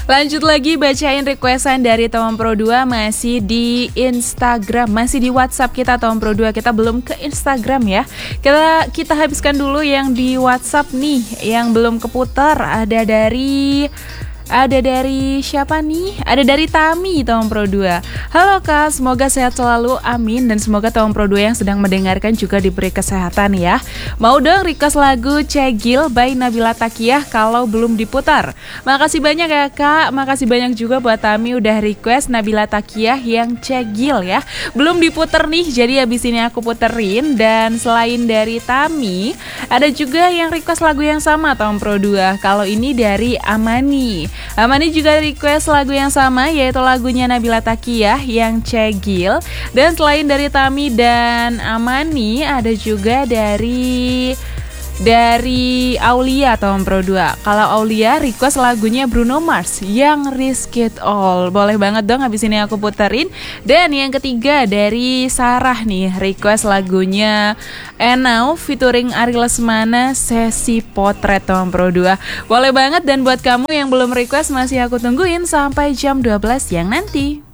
Lanjut lagi bacain requestan dari Tom Pro 2 masih di Instagram, masih di WhatsApp kita Tom Pro 2. Kita belum ke Instagram ya. Kita habiskan dulu yang di WhatsApp nih, yang belum keputar. Ada dari siapa nih? Ada dari Tami, Tom Pro 2. Halo Kak, semoga sehat selalu, amin. Dan semoga Tom Pro 2 yang sedang mendengarkan juga diberi kesehatan ya. Mau dong request lagu Cegil by Nabila Takiyah kalau belum diputar. Makasih banyak ya Kak, makasih banyak juga buat Tami udah request Nabila Takiyah yang Cegil ya. Belum diputer nih, jadi abis ini aku puterin. Dan selain dari Tami, ada juga yang request lagu yang sama Tom Pro 2. Kalau ini dari Amani. Amani juga request lagu yang sama, yaitu lagunya Nabila Takiyah yang Cegil. Dan selain dari Tami dan Amani, ada juga dari Aulia Tom Pro 2. Kalau Aulia request lagunya Bruno Mars yang Risk It All. Boleh banget dong, habis ini aku puterin. Dan yang ketiga dari Sarah nih, request lagunya Now featuring Ari Lesmana, Sesi Potret Tom Pro 2. Boleh banget, dan buat kamu yang belum request masih aku tungguin sampai jam 12 siang nanti.